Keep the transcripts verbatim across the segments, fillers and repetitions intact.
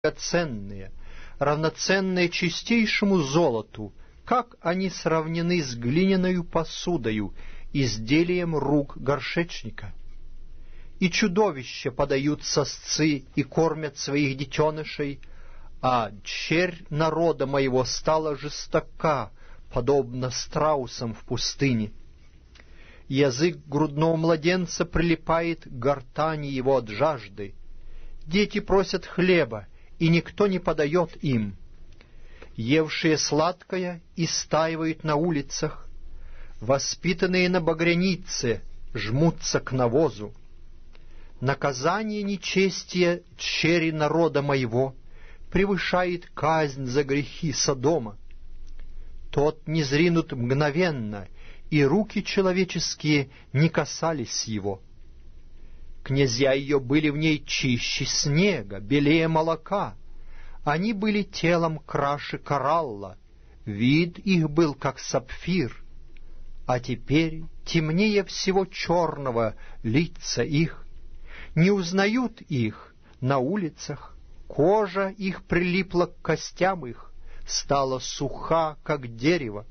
драгоценные, равноценные чистейшему золоту, как они сравнены с глиняною посудою, изделием рук горшечника. И чудовища подают сосцы и кормят своих детенышей, а черь народа моего стала жестока, подобно страусам в пустыне. Язык грудного младенца прилипает к гортани его от жажды. Дети просят хлеба, и никто не подает им. Евшие сладкое истаивают на улицах, воспитанные на багрянице жмутся к навозу. Наказание нечестия черри народа моего превышает казнь за грехи Содома. Тот не зринут мгновенно, и руки человеческие не касались его. Князья ее были в ней чище снега, белее молока. Они были телом краше коралла, вид их был, как сапфир. А теперь темнее всего черного лица их. Не узнают их на улицах, кожа их прилипла к костям их, стала суха, как дерево.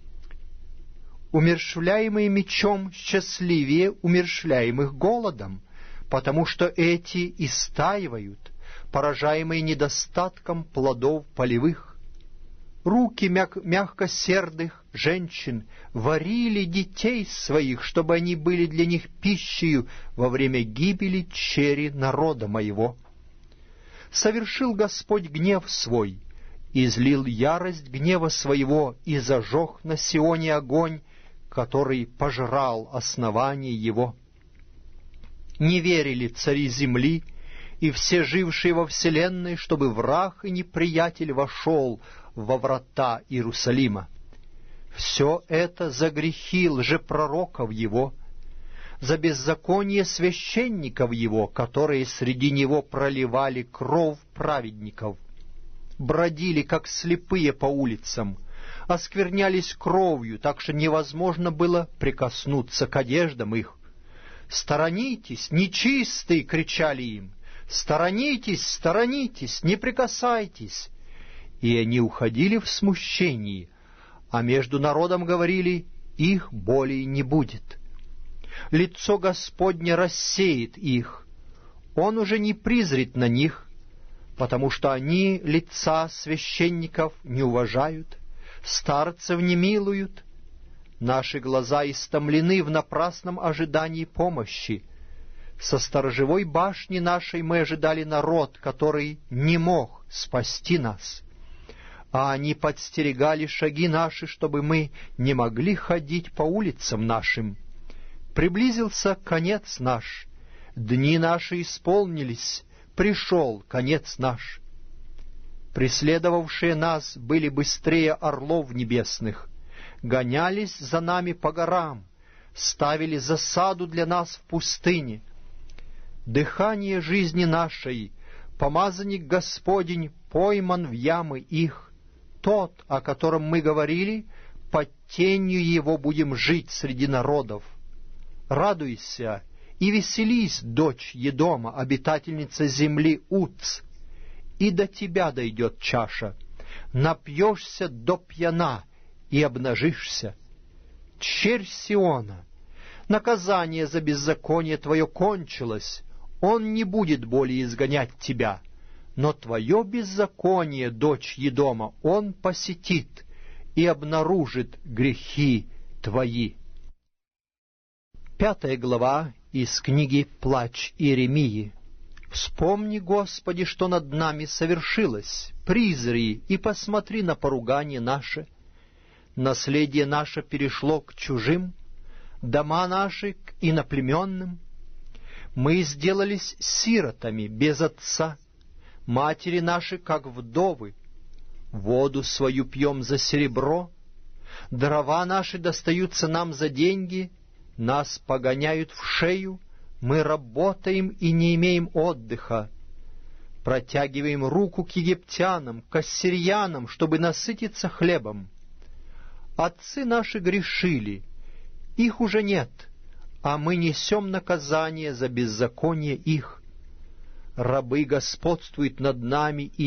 Умерщвляемые мечом счастливее умерщвляемых голодом, потому что эти истаивают, поражаемые недостатком плодов полевых. Руки мяг- мягкосердых женщин варили детей своих, чтобы они были для них пищею во время гибели черри народа моего. Совершил Господь гнев свой, излил ярость гнева своего и зажег на Сионе огонь, который пожрал основание его. Не верили цари земли и все жившие во вселенной, чтобы враг и неприятель вошел во врата Иерусалима. Все это за грехи лжепророков его, за беззаконие священников его, которые среди него проливали кровь праведников, бродили, как слепые по улицам, осквернялись кровью, так что невозможно было прикоснуться к одеждам их. «Сторонитесь, нечистые!» — кричали им. «Сторонитесь, сторонитесь, не прикасайтесь!» И они уходили в смущении, а между народом говорили: «Их более не будет». Лицо Господне рассеет их, Он уже не призрит на них, потому что они лица священников не уважают, старцев не милуют. Наши глаза истомлены в напрасном ожидании помощи. Со сторожевой башни нашей мы ожидали народ, который не мог спасти нас. А они подстерегали шаги наши, чтобы мы не могли ходить по улицам нашим. Приблизился конец наш, дни наши исполнились, пришел конец наш. Преследовавшие нас были быстрее орлов небесных, гонялись за нами по горам, ставили засаду для нас в пустыне. Дыхание жизни нашей, помазанник Господень, пойман в ямы их. Тот, о котором мы говорили, под тенью его будем жить среди народов. Радуйся и веселись, дочь Едома, обитательница земли Уц, и до тебя дойдет чаша. Напьешься до пьяна и обнажишься. Черь Сиона, наказание за беззаконие твое кончилось, он не будет более изгонять тебя, но твое беззаконие, дочь Едома, он посетит и обнаружит грехи твои. Пятая глава из книги «Плач Иеремии». «Вспомни, Господи, что над нами совершилось, призри и посмотри на поругание наше. Наследие наше перешло к чужим, дома наши к иноплеменным. Мы сделались сиротами без отца, матери наши, как вдовы. Воду свою пьем за серебро, дрова наши достаются нам за деньги, нас погоняют в шею, мы работаем и не имеем отдыха. Протягиваем руку к египтянам, к ассирьянам, чтобы насытиться хлебом. Отцы наши грешили, их уже нет, а мы несем наказание за беззаконие их. рабы господствуют над нами и